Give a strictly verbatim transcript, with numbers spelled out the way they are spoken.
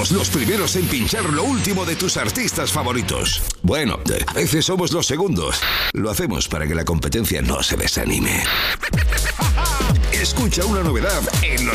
Los primeros en pinchar lo último de tus artistas favoritos. Bueno, a veces somos los segundos. Lo hacemos para que la competencia no se desanime. Escucha una novedad en